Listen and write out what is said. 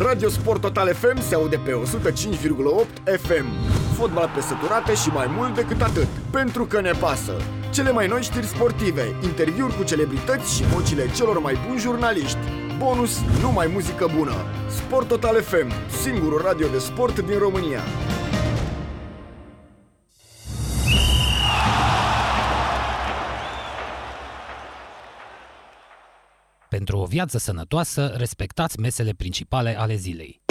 Radio Sport Total FM se aude pe 105,8 FM. Fotbal pe săturate și mai mult decât atât, pentru că ne pasă. Cele mai noi știri sportive, interviuri cu celebrități și vocile celor mai buni jurnaliști. Bonus, numai muzică bună. Sport Total FM, singurul radio de sport din România. Pentru o viață sănătoasă, respectați mesele principale ale zilei.